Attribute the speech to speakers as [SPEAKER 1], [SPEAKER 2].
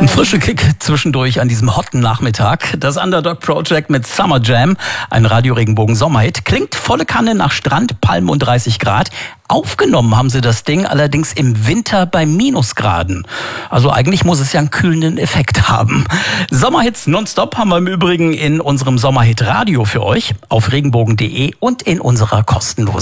[SPEAKER 1] Ein frischer Kick zwischendurch an diesem hotten Nachmittag. Das Underdog Project mit Summer Jam, ein Radio-Regenbogen-Sommerhit, klingt volle Kanne nach Strand, Palmen und 30 Grad. Aufgenommen haben sie das Ding allerdings im Winter bei Minusgraden. Also eigentlich muss es ja einen kühlenden Effekt haben. Sommerhits nonstop haben wir im Übrigen in unserem Sommerhit Radio für euch auf regenbogen.de und in unserer kostenlosen